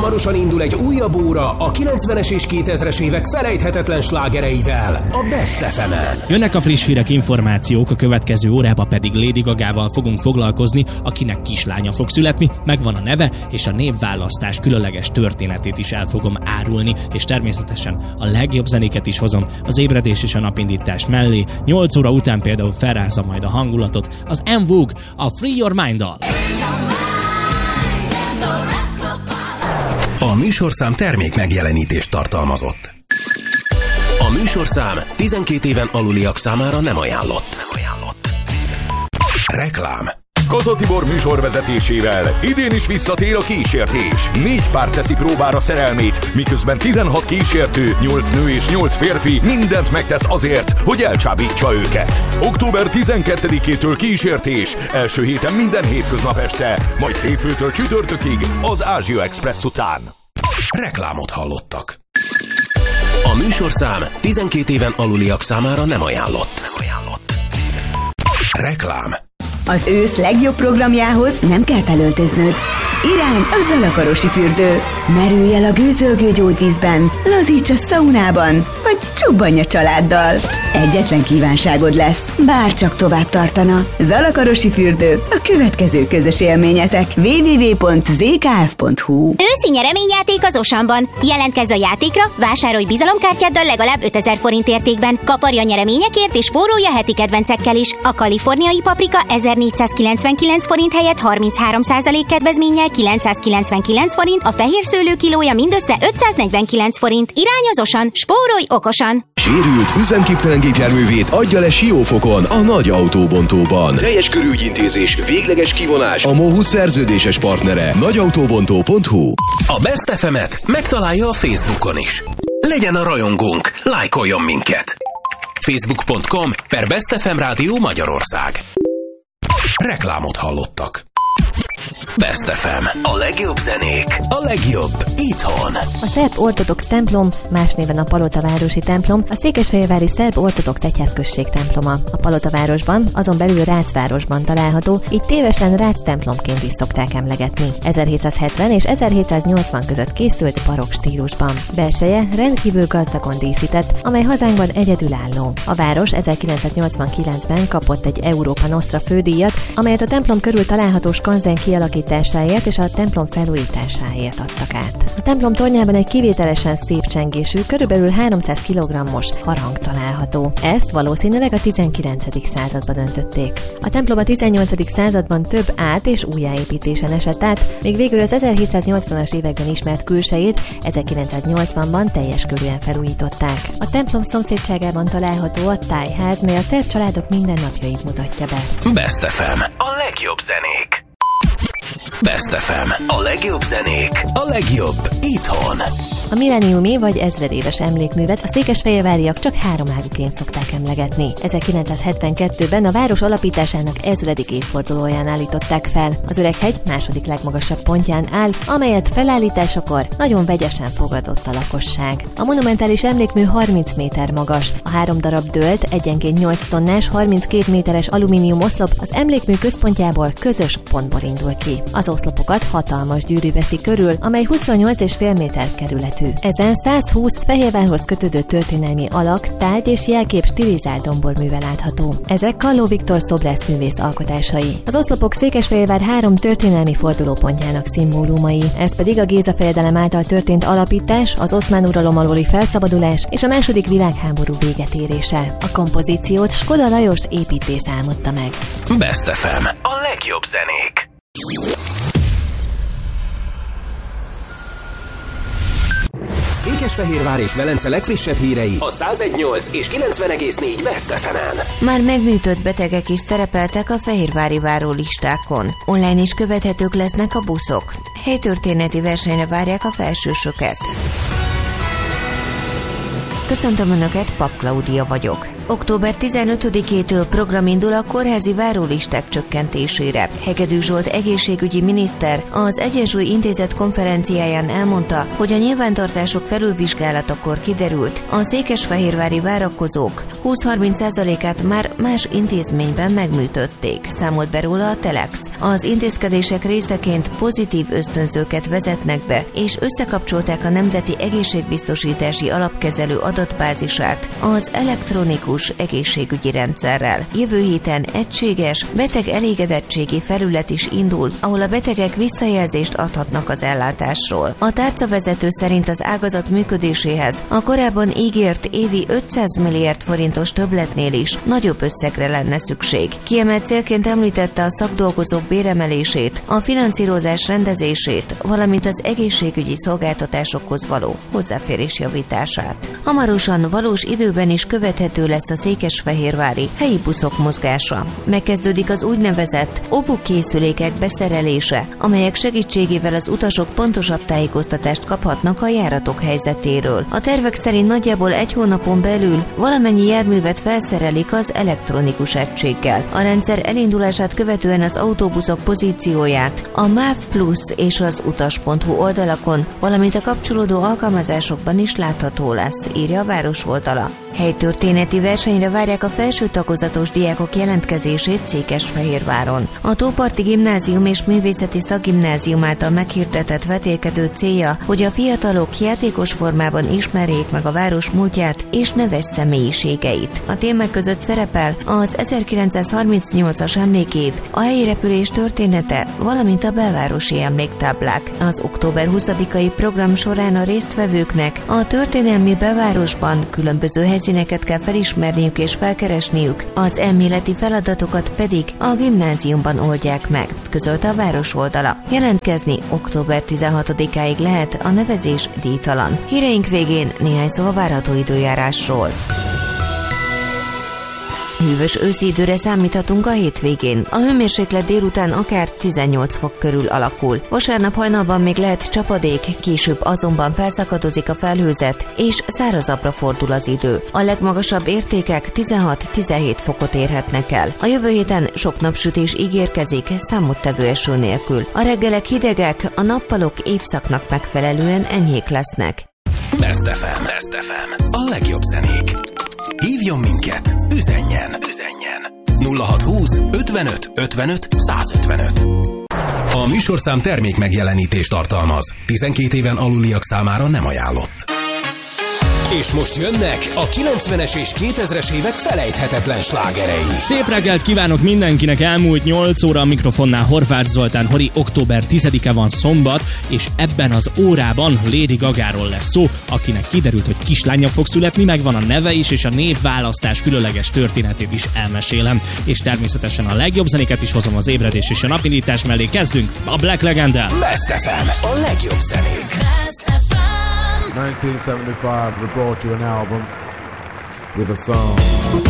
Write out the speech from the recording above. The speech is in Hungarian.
Hamarosan indul egy újabb óra a 90-es és 2000-es évek felejthetetlen slágereivel, a Best FM-en. Jönnek a friss hírek, információk, a következő órában pedig Lady Gagával fogunk foglalkozni, akinek kislánya fog születni, megvan a neve, és a névválasztás különleges történetét is el fogom árulni, és természetesen a legjobb zenéket is hozom az ébredés és a napindítás mellé. 8 óra után például felrázza majd a hangulatot az En Vogue a Free Your Mind-dal. A műsorszám termék megjelenítést tartalmazott. A műsorszám 12 éven aluliak számára nem ajánlott. Reklám. Kaza Tibor műsorvezetésével idén is visszatér a kísértés. 4 pár teszi próbára szerelmét, miközben 16 kísértő, 8 nő és 8 férfi mindent megtesz azért, hogy elcsábítsa őket. Október 12-től kísértés, első héten minden hétköznap este, majd hétfőtől csütörtökig az Ázsia Express után. Reklámot hallottak. A műsorszám 12 éven aluliak számára nem ajánlott. Reklám. Az ősz legjobb programjához nem kell felöltöznöd. Irány a Zalakarosi fürdő. Merülj el a gőzölgő gyógyvízben, lazíts a szaunában, vagy csobbanj a családdal. Egyetlen kívánságod lesz, bárcsak tovább tartana. Zalakarosi fürdő, a következő közös élményetek. www.zkf.hu. Őszi nyereményjáték az Osanban. Jelentkezz a játékra, vásárolj bizalomkártyáddal legalább 5000 forint értékben. Kaparj a nyereményekért és spórolj a heti kedvencekkel is. A kaliforniai paprika 1499 forint helyett 33% kedvezménnyel 999 forint, a fehér szőlő kilója mindössze 549 forint. Irány az Osan, spórolj okosan! Sérült, üzemképtelen gépjárművét adja le Siófokon, a nagy autóbontóban. Teljes körű ügyintézés, végleges kivonás, a MOHU szerződéses partnere. nagyautóbontó.hu. A Best FM-et megtalálja a Facebookon is. Legyen a rajongónk, lájkoljon minket! Facebook.com/Best FM Rádió Magyarország. Reklámot hallottak. Best FM. A legjobb zenék, a legjobb itthon. A szerb ortodox templom, más néven a Palotavárosi templom, a székesfehérvári szerb ortodox egyházközség temploma. A Palotavárosban, azon belül Ráczvárosban található, így tévesen Rác templomként is szokták emlegetni. 1770 és 1780 között készült barokk stílusban. Belseje rendkívül gazdagon díszített, amely hazánkban egyedülálló. A város 1989-ben kapott egy Európa Nostra fődíjat, amelyet a templom körül található skanzen kialakításáért és a templom felújításáért adtak át. A templom tornyában egy kivételesen szép csengésű, körülbelül 300 kg-os harang található. Ezt valószínűleg a 19. században döntötték. A templom a 18. században több át- és újjáépítésen esett át, még végül az 1780-as években ismert külsejét 1980-ban teljes körűen felújították. A templom szomszédságában található a tájház, mely a szerb családok mindennapjait mutatja be. Best FM. A legjobb zenék. Best FM. A legjobb zenék, a legjobb itthon. A milleniumi vagy ezredéves emlékművet a székesfehérváriak csak 3 águként szokták emlegetni. 1972-ben a város alapításának 1000. évfordulóján állították fel. Az Öreghegy második legmagasabb pontján áll, amelyet felállításakor nagyon vegyesen fogadott a lakosság. A monumentális emlékmű 30 méter magas. A 3 darab dőlt, egyenként 8 tonnás, 32 méteres alumínium oszlop az emlékmű központjából közös pontból indul ki. Az oszlopokat hatalmas gyűrű veszi körül, amely 28,5 méter kerületű. Ezen 120 Fehérvárhoz kötődő történelmi alak, tárgy és jelkép stilizált domborműve látható. Ezek Kalló Viktor szobrászművész alkotásai. Az oszlopok Székesfehérvár 3 történelmi fordulópontjának szimbólumai. Ez pedig a Géza fejedelem által történt alapítás, az oszmán uralom alóli felszabadulás és a II. Világháború véget érése. A kompozíciót Skoda Lajos építész álmodta meg. Best FM. A legjobb zenék. Székesfehérvár és Velence legfrissebb hírei a 101.8 és 90.4 Best FM-en. Már megműtött betegek is szerepeltek a fehérvári várólistákon. Online is követhetők lesznek a buszok. Helytörténeti versenyre várják a felsősöket. Köszöntöm Önöket, Pap Klaudia vagyok. Október 15-től program indul a kórházi várólisták csökkentésére. Hegedű Zsolt egészségügyi miniszter az Egyensúly Intézet konferenciáján elmondta, hogy a nyilvántartások felülvizsgálatakor kiderült, a székesfehérvári várakozók 20-30%-át már más intézményben megműtötték, számolt be róla a Telex. Az intézkedések részeként pozitív ösztönzőket vezetnek be, és összekapcsolták a Nemzeti Egészségbiztosítási Alapkezelő adatbázisát az elektronikus egészségügyi rendszerrel. Jövő héten egységes beteg elégedettségi felület is indul, ahol a betegek visszajelzést adhatnak az ellátásról. A tárcavezető szerint az ágazat működéséhez a korábban ígért évi 500 milliárd forintos többletnél is nagyobb összegre lenne szükség. Kiemelt célként említette a szakdolgozók béremelését, a finanszírozás rendezését, valamint az egészségügyi szolgáltatásokhoz való hozzáférés javítását. Hamarosan valós időben is követhető lesz a székesfehérvári helyi buszok mozgása. Megkezdődik az úgynevezett OBU készülékek beszerelése, amelyek segítségével az utasok pontosabb tájékoztatást kaphatnak a járatok helyzetéről. A tervek szerint nagyjából egy hónapon belül valamennyi járművet felszerelik az elektronikus egységgel. A rendszer elindulását követően az autóbuszok pozícióját a MÁV Plus és az utas.hu oldalakon, valamint a kapcsolódó alkalmazásokban is látható lesz, írja a város oldala. Helytörténeti versenyre várják a felső tagozatos diákok jelentkezését Székesfehérváron. A Tóparti Gimnázium és Művészeti Szakgimnázium által meghirdetett vetélkedő célja, hogy a fiatalok játékos formában ismerjék meg a város múltját és neves személyiségeit. A témák között szerepel az 1938-as emlékév, a helyi repülés története, valamint a belvárosi emléktáblák. Az október 20-ai program során a résztvevőknek a történelmi belvárosban különböző helyszíneket kell felismerniük és felkeresniük, az elméleti feladatokat pedig a gimnáziumban oldják meg, közölte a város oldala. Jelentkezni október 16-áig lehet, a nevezés díjtalan. Híreink végén néhány szó a várható időjárásról. Hűvös őszi időre számíthatunk a hétvégén. A hőmérséklet délután akár 18 fok körül alakul. Vasárnap hajnalban még lehet csapadék, később azonban felszakadozik a felhőzet, és szárazabbra fordul az idő. A legmagasabb értékek 16-17 fokot érhetnek el. A jövő héten sok napsütés ígérkezik, számottevő eső nélkül. A reggelek hidegek, a nappalok évszaknak megfelelően enyhék lesznek. Best FM. A legjobb zenék. Hívjon minket, üzenjen. 0620 55 55 155. A műsorszám termék megjelenítést tartalmaz. 12 éven aluliak számára nem ajánlott. És most jönnek a 90-es és 2000-es évek felejthetetlen slágerei. Szép reggelt kívánok mindenkinek, elmúlt 8 óra a mikrofonnál Horváth Zoltán Hori, október 10-e van szombat, és ebben az órában Lady Gagáról lesz szó, akinek kiderült, hogy kislánya fog születni, megvan a neve is, és a névválasztás különleges történetét is elmesélem. És természetesen a legjobb zenéket is hozom az ébredés és a napindítás mellé. Kezdünk a Black Legend-el. Best FM, a legjobb zenék. 1975, we brought you an album with a song